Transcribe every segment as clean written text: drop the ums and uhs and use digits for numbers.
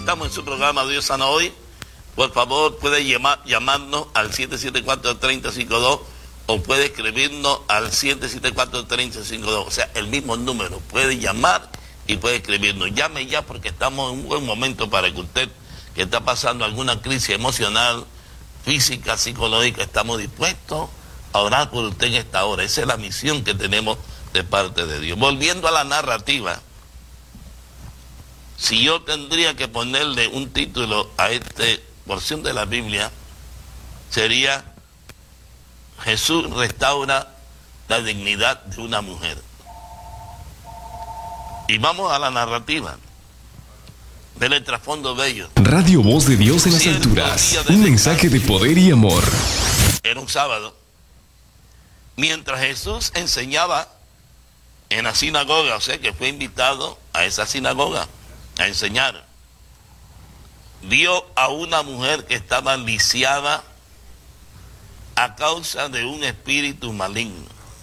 Estamos en su programa Dios Sana Hoy. Por favor, puede llamarnos al 774-3052 o puede escribirnos al 774-3052. O sea, el mismo número. Puede llamar y puede escribirnos. Llame ya porque estamos en un buen momento para que usted, que está pasando alguna crisis emocional, física, psicológica, estamos dispuestos a orar por usted en esta hora. Esa es la misión que tenemos de parte de Dios. Volviendo a la narrativa, si yo tendría que ponerle un título a esta porción de la Biblia, sería Jesús restaura la dignidad de una mujer. Y vamos a la narrativa del trasfondo bello. Radio Voz de Dios en las alturas, un mensaje de poder y amor. Era un sábado. Mientras Jesús enseñaba en la sinagoga, o sea que fue invitado a esa sinagoga a enseñar, vio a una mujer que estaba lisiada a causa de un espíritu maligno.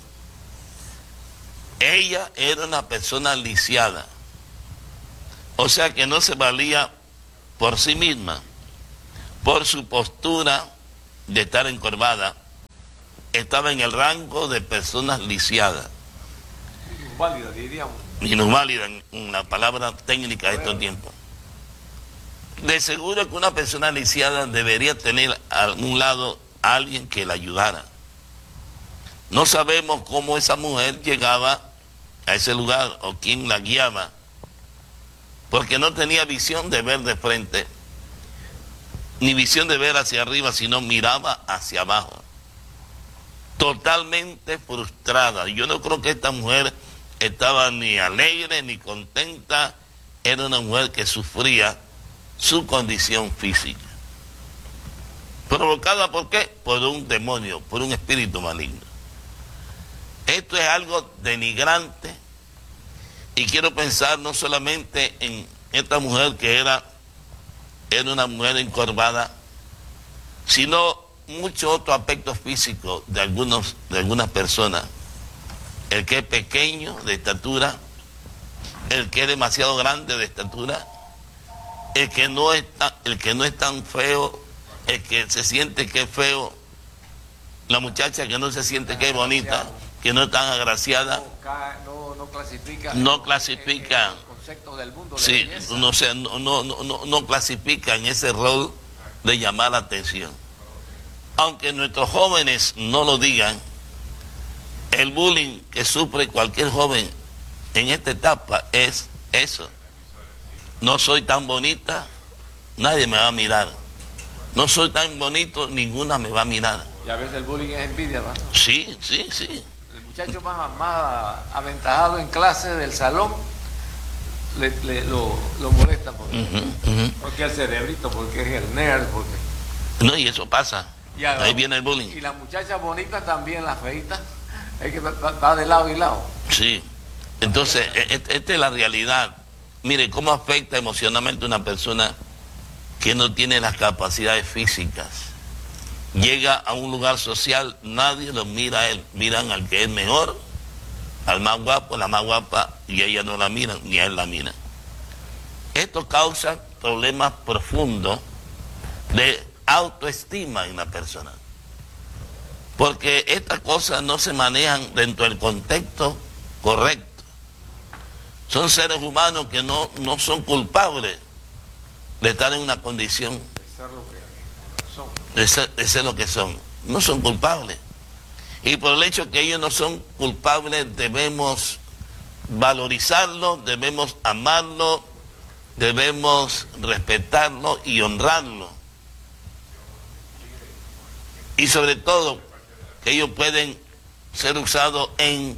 Ella era una persona lisiada, o sea que no se valía por sí misma, por su postura de estar encorvada, estaba en el rango de personas lisiadas. Válida, diríamos. Minusválida en la palabra técnica de estos tiempos. De seguro que una persona lisiada debería tener a un lado a alguien que la ayudara. No sabemos cómo esa mujer llegaba a ese lugar o quién la guiaba, porque no tenía visión de ver de frente, ni visión de ver hacia arriba, sino miraba hacia abajo. Totalmente frustrada. Yo no creo que esta mujer estaba ni alegre ni contenta. Era una mujer que sufría su condición física. ¿Provocada por qué? Por un demonio, por un espíritu maligno. Esto es algo denigrante y quiero pensar no solamente en esta mujer que era una mujer encorvada, sino muchos otros aspectos físicos de algunas personas. El que es pequeño de estatura, el que es demasiado grande de estatura, el que no es tan feo, el que se siente que es feo, la muchacha que no se siente que es bonita, que no es tan agraciada, no clasifica el concepto del mundo de sí, belleza. no clasifica en ese rol de llamar la atención. Aunque nuestros jóvenes no lo digan, el bullying que sufre cualquier joven en esta etapa es eso. No soy tan bonita, nadie me va a mirar. No soy tan bonito, ninguna me va a mirar. Y a veces el bullying es envidia, ¿no? Sí. El muchacho más aventajado en clase del salón lo molesta porque el cerebrito, porque es el nerd, porque... No, y eso pasa. Ahí viene el bullying. Y la muchacha bonita también, la feita, es que va de lado y lado. Sí. Entonces, esta es la realidad. Mire, cómo afecta emocionalmente a una persona que no tiene las capacidades físicas. Llega a un lugar social, nadie lo mira a él. Miran al que es mejor, al más guapo, la más guapa, y a ella no la miran, ni a él la miran. Esto causa problemas profundos de autoestima en la persona. Porque estas cosas no se manejan dentro del contexto correcto. Son seres humanos que no son culpables de estar en una condición, de ser lo que son. No son culpables. Y por el hecho que ellos no son culpables, debemos valorizarlo, debemos amarlo, debemos respetarlo y honrarlo. Y sobre todo, que ellos pueden ser usados en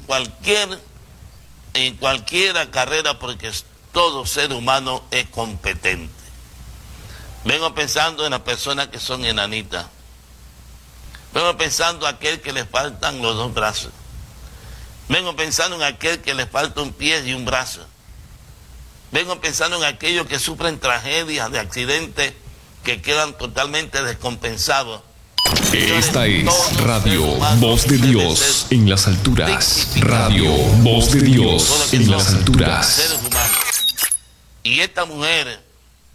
cualquier carrera, porque todo ser humano es competente. Vengo pensando en las personas que son enanitas. Vengo pensando en aquel que le faltan los dos brazos. Vengo pensando en aquel que le falta un pie y un brazo. Vengo pensando en aquellos que sufren tragedias de accidentes que quedan totalmente descompensados. Esta es Radio Voz de Dios en las alturas. Radio Voz de Dios en las alturas. Y esta mujer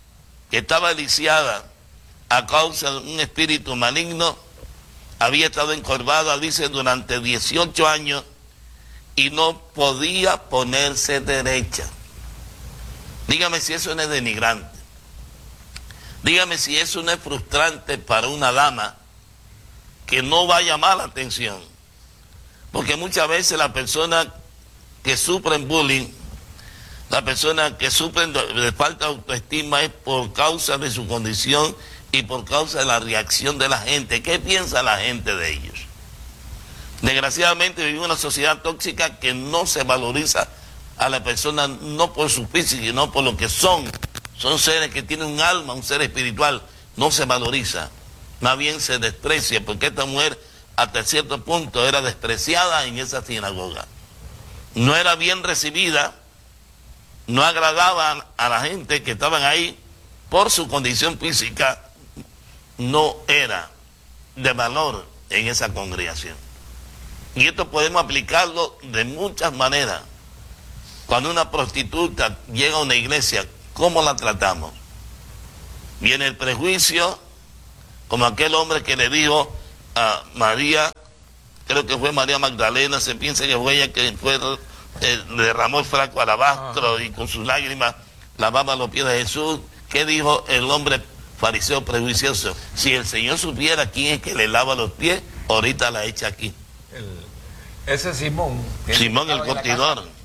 que estaba lisiada a causa de un espíritu maligno, había estado encorvada, dice, durante 18 años y no podía ponerse derecha. Dígame si eso no es denigrante. Dígame si eso no es frustrante para una dama que no va a llamar la atención. Porque muchas veces la persona que sufren bullying, la persona que sufren de falta de autoestima es por causa de su condición y por causa de la reacción de la gente. ¿Qué piensa la gente de ellos? Desgraciadamente vivimos en una sociedad tóxica que no se valoriza a la persona no por su físico, sino por lo que son. Son seres que tienen un alma, un ser espiritual. No se valoriza, más bien se desprecia, porque esta mujer hasta cierto punto era despreciada en esa sinagoga. No era bien recibida, no agradaba a la gente que estaban ahí por su condición física, no era de valor en esa congregación. Y esto podemos aplicarlo de muchas maneras. Cuando una prostituta llega a una iglesia, ¿cómo la tratamos? Viene el prejuicio, como aquel hombre que le dijo a María, creo que fue María Magdalena, se piensa que fue ella que fue, derramó el frasco alabastro y con sus lágrimas lavaba los pies de Jesús. ¿Qué dijo el hombre fariseo prejuicioso? Si el Señor supiera quién es que le lava los pies, ahorita la echa aquí. Ese Simón. Simón el curtidor.